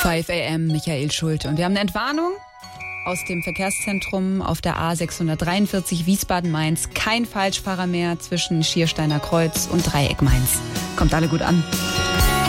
5 a.m. Michael Schulte. Und wir haben eine Entwarnung aus dem Verkehrszentrum auf der A643 Wiesbaden-Mainz. Kein Falschfahrer mehr zwischen Schiersteiner Kreuz und Dreieck Mainz. Kommt alle gut an.